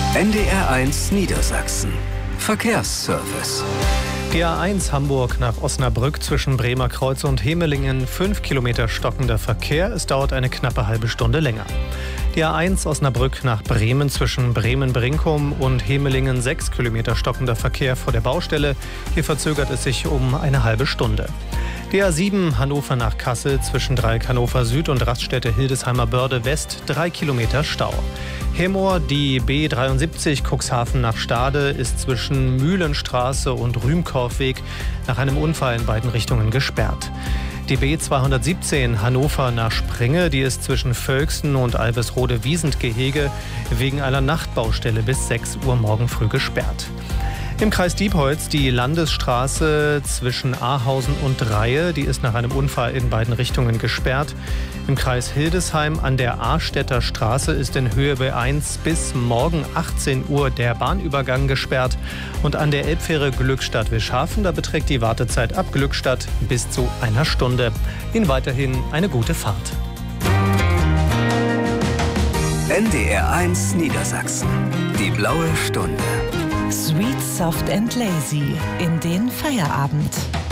NDR1 Niedersachsen. Verkehrsservice. Die A1 Hamburg nach Osnabrück zwischen Bremer Kreuz und Hemelingen, 5 Kilometer stockender Verkehr. Es dauert eine knappe halbe Stunde länger. Die A1 Osnabrück nach Bremen zwischen Bremen-Brinkum und Hemelingen, 6 Kilometer stockender Verkehr vor der Baustelle. Hier verzögert es sich um eine halbe Stunde. Die A7 Hannover nach Kassel zwischen Dreieck Hannover Süd und Raststätte Hildesheimer Börde West, 3 Kilometer Stau. Hemmoor, die B73 Cuxhaven nach Stade ist zwischen Mühlenstraße und Rühmkorffweg nach einem Unfall in beiden Richtungen gesperrt. Die B217 Hannover nach Springe, die ist zwischen Völksen und Alvesrode-Wiesent-Gehege wegen einer Nachtbaustelle bis 6 Uhr morgen früh gesperrt. Im Kreis Diepholz die Landesstraße zwischen Ahausen und Reihe, die ist nach einem Unfall in beiden Richtungen gesperrt. Im Kreis Hildesheim an der Ahrstädter Straße ist in Höhe B1 bis morgen 18 Uhr der Bahnübergang gesperrt. Und an der Elbfähre Glückstadt-Wischhafen, da beträgt die Wartezeit ab Glückstadt bis zu einer Stunde. Ihnen weiterhin eine gute Fahrt. NDR1 Niedersachsen. Die blaue Stunde. Sweet, soft and lazy in den Feierabend.